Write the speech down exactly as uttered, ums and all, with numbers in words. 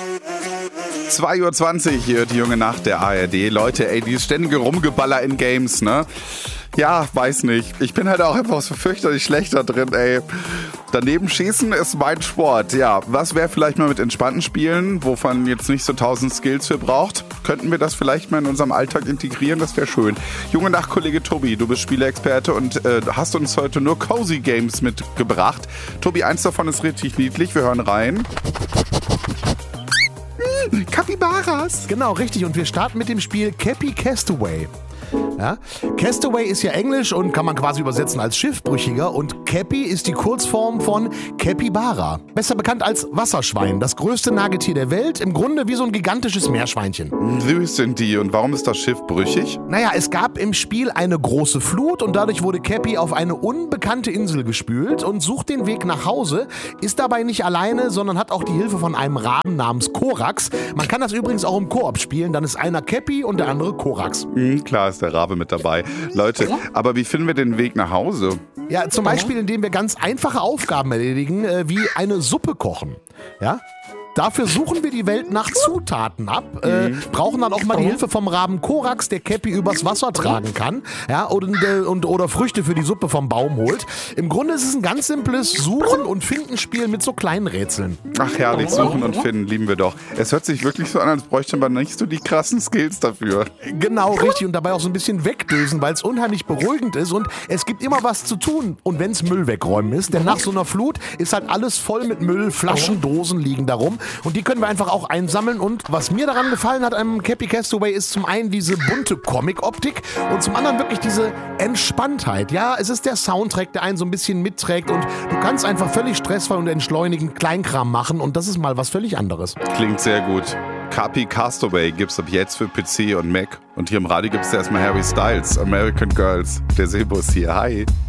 zwei Uhr zwanzig hier, die junge Nacht der A R D. Leute, ey, dieses ständige Rumgeballer in Games, ne? Ja, weiß nicht. Ich bin halt auch einfach so fürchterlich schlecht da drin, ey. Daneben schießen ist mein Sport. Ja, was wäre vielleicht mal mit entspannten Spielen, wovon jetzt nicht so tausend Skills für braucht? Könnten wir das vielleicht mal in unserem Alltag integrieren? Das wäre schön. Junge Nacht, Kollege Tobi, du bist Spieleexperte und äh, hast uns heute nur Cozy Games mitgebracht. Tobi, eins davon ist richtig niedlich. Wir hören rein. Hm, Capybaras. Genau, richtig. Und wir starten mit dem Spiel Cappy Castaway. Ja? Castaway ist ja Englisch und kann man quasi übersetzen als Schiffbrüchiger und Cappy ist die Kurzform von Capybara. Besser bekannt als Wasserschwein, das größte Nagetier der Welt, im Grunde wie so ein gigantisches Meerschweinchen. Süß sind die. Und warum ist das Schiff brüchig? Naja, es gab im Spiel eine große Flut und dadurch wurde Cappy auf eine unbekannte Insel gespült und sucht den Weg nach Hause, ist dabei nicht alleine, sondern hat auch die Hilfe von einem Raben namens Korax. Man kann das übrigens auch im Koop spielen, dann ist einer Cappy und der andere Korax. Mhm, klar ist der Rabe mit dabei. Leute, aber wie finden wir den Weg nach Hause? Ja, zum Beispiel, indem wir ganz einfache Aufgaben erledigen, äh, wie eine Suppe kochen. Ja? Dafür suchen wir die Welt nach Zutaten ab, äh, brauchen dann auch mal die Hilfe vom Raben Korax, der Cappy übers Wasser tragen kann, ja, und, und, oder Früchte für die Suppe vom Baum holt. Im Grunde ist es ein ganz simples Suchen- und Finden-Spiel mit so kleinen Rätseln. Ach herrlich, suchen und finden, lieben wir doch. Es hört sich wirklich so an, als bräuchte man nicht so die krassen Skills dafür. Genau, richtig. Und dabei auch so ein bisschen wegdösen, weil es unheimlich beruhigend ist und es gibt immer was zu tun. Und wenn es Müll wegräumen ist, denn nach so einer Flut ist halt alles voll mit Müll, Flaschen, Dosen liegen darum. Und die können wir einfach auch einsammeln. Und was mir daran gefallen hat am Cappy Castaway ist zum einen diese bunte Comic-Optik und zum anderen wirklich diese Entspanntheit. Ja, es ist der Soundtrack, der einen so ein bisschen mitträgt und du kannst einfach völlig stressfrei und entschleunigend Kleinkram machen und das ist mal was völlig anderes. Klingt sehr gut. Cappy Castaway gibt's ab jetzt für P C und Mac. Und hier im Radio gibt's erstmal Harry Styles, American Girls. Der Silbus hier. Hi.